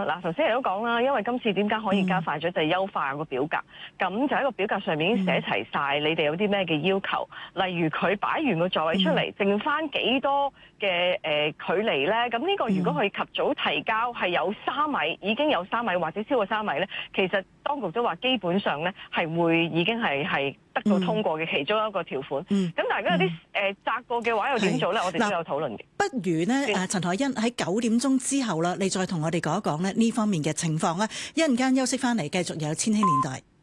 嗱，頭先你都講啦，因為今次點解可以加快咗，就係優化個表格。咁就喺個表格上面已經寫齊晒你哋有啲咩嘅要求，例如佢擺完個座位出嚟，剩翻幾多嘅距離咧？咁呢個如果佢及早提交係有3米，已經有3米或者超過3米咧，其實當局都話基本上咧係會已經係得到通過嘅其中一個條款。咁但係如果有啲窄過嘅話，又點做咧？我哋都有討論嘅。 不如呢，陳凱欣喺9點鐘之後啦，你再同我哋講一講呢方面嘅情況啦。一陣間休息翻嚟，繼續有千禧年代。